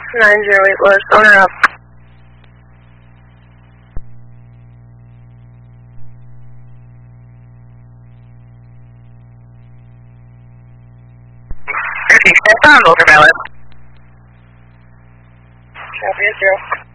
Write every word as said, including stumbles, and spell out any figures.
nine zero eight was owner up. fifty, stand on, ultraviolet. Copy, zero.